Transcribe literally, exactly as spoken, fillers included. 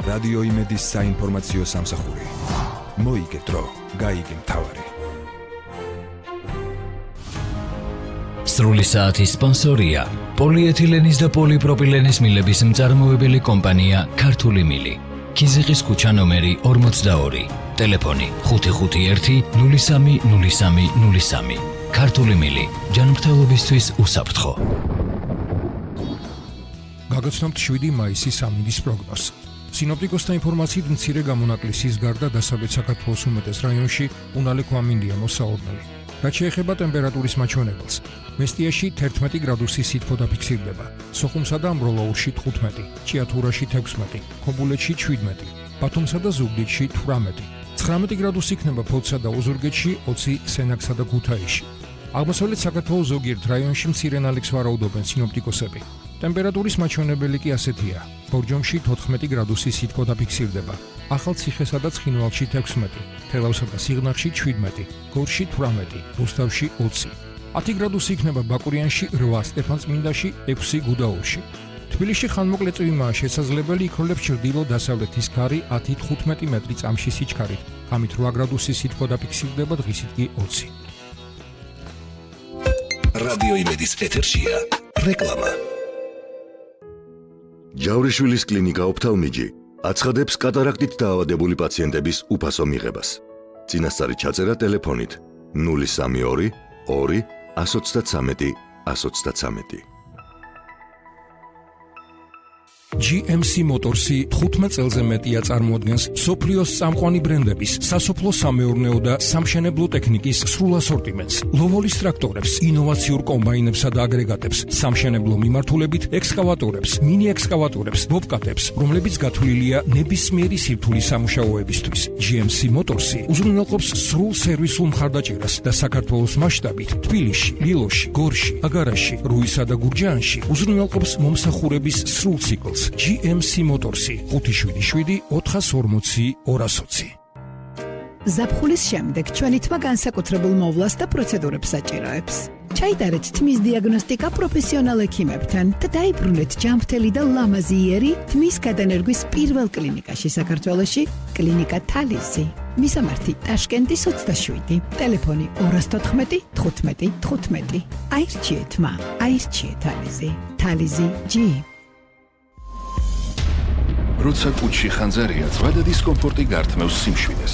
რადიო იმედის საინფორმაციო სამსახური. მოიგეთ დრო, გაიგე მთავარი. სრული საათის სპონსორია პოლიეთილენის და პოლიპროპილენის მილების მწარმოებელი კომპანია ქართული მილი. ქიზიყის ქუჩა ნომერი ორმოცდაორი. ტელეფონი ხუთი ხუთი ერთი ნული სამი ნული სამი ნული სამი. ქართული მილი ჯანმრთელობისთვის უსაფრთხო. გაგაცნობთ შვიდი მაისის ამინდის პროგნოზს. სინოპტიკოსთა ინფორმაციით მცირე გამონაკლისის გარდა დასავლეთ საქართველოს უმეტეს რაიონში უნალე გვამინდია მოსაორნელი. რაც შეეხება ტემპერატურის მაჩვენებელს, მესტიაში თერთმეტი გრადუსი სითბო დაფიქსირდება, სოხუმსა და ამბროლაურში თხუთმეტი, ჭიათურაში თექვსმეტი, ქობულეთში შვიდმეტი, ბათუმსა და ზუგდიდში თვრამეტი, ცხრამეტი გრადუსი იქნება ფოთსა და ოზურგეთში, ოცი სენაკსა და ქუთაისში. აღმოსავლეთ საქართველოს ზოგიერთ რაიონში მცირე ნალექს ვარაუდობენ სინოპტიკოსები. ტემპერატურის მაჩვენებელი კი ასეთია: ბორჯომში თოთხმეტი გრადუსი სითბო დაფიქსირდება, ახალციხესა და ცხინვალში თექვსმეტი, თელავსა და სიღნაღში შვიდმეტი, გორში თვრამეტი, რუსთავში ოცი. ათი გრადუსი იქნება ბაკურიანში რვა, სტეფანწმინდაში ექვსი, გუდაურში. თბილისში ხანმოკლე წვიმაა შესაძლებელი, იქროლებს ჩრდილო-დასავლეთის ქარი ათი თხუთმეტი მეტრი წამში სიჩქარით, ღამით რვა გრადუსი სითბო დაფიქსირდება, დღისით კი ოცი. რადიო იმედის ეთერშია რეკლამა. ჯავრიშვილის კლინიკა ოფთალმიჯი აცხადებს კატარაქტით დაავადებული პაციენტების უფასო მიღებას. წინასწარი ჩაწერა ტელეფონით ნული სამი ორი ორი ათს ოცდათრამეტი ათს ოცდათრამეტი. ჯი ემ სი Motors-ი თხუთმეტ წელზე მეტია წარმოადგენს სოფლიოს წამყვანი ბრენდების სასოფლო სამეურნეო და სამშენებლო ტექნიკის სრულ ასორტიმენტს, ლოვოლის ტრაქტორებს, ინოვაციურ კომბაინებსა და აგრეგატებს, სამშენებლო მიმართულებით ექსკავატორებს, მინი ექსკავატორებს, ბობკატებს, რომლებიც გათვლილია ნებისმიერი სირთულის სამუშაოებისთვის. ჯი ემ სი Motors-ი უზრუნველყოფს სრულ სერვისულ მხარდაჭერას და საქართველოს მასშტაბით თბილისში, ლილოში, გორში, აგარაში, რუისა და გურჯაანში უზრუნველყოფს მომსახურების სრულ ციკლს. ჯი ემ სი Motors-ი ხუთი შვიდი შვიდი ოთხას ორმოცი ორასოცი. ზაფხულის შემდეგ ჩვენი თმა განსაკუთრებულ მოვლას და პროცედურებს საჭიროებს. ჩაიტარეთ თმის დიაგნოსტიკა პროფესიონალ ექიმებთან და დაიბრუნეთ ჯანმრთელი და ლამაზი იერი თმის გადანერგვის პირველ კლინიკაში საქართველოში, კლინიკა თალიზი. მისამართი ტაშკენტის ოცდაშვიდი, ტელეფონი ორას თოთხმეტი თხუთმეტი თხუთმეტი. აირჩიეთ თმა, აირჩიეთ თალიზი. თალიზი ჯი. როცა კუჩში ხანძარია, ზვადად დისკომფორტი გართმევს სიმშვიდეს.